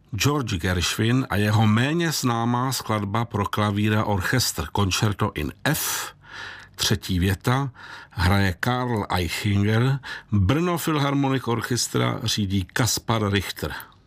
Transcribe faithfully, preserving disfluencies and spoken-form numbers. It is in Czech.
George Gershwin a jeho méně známá skladba pro klavír a orchestr Concerto in F. Třetí věta hraje Karl Eichinger, Brno Philharmonic Orchestra řídí Kaspar Richter.